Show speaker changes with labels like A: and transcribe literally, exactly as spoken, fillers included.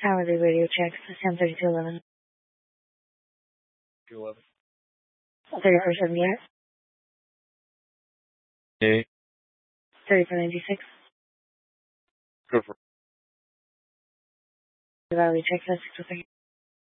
A: Hourly radio checks, Sam thirty-two eleven.
B: eleven.
A: thirty-four seventy-eight.
B: Hey,
A: thirty-four ninety-six.
B: go for
A: Hourly check, six oh three.